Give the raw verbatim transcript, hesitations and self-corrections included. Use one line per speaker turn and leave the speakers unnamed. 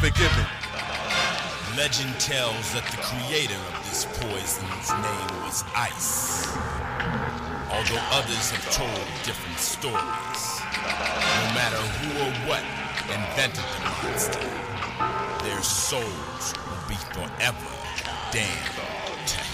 forgiven.
Legend tells that the creator of this poison's name was Ice. Although others have told different stories. No matter who or what invented the monster, their souls will be forever damned to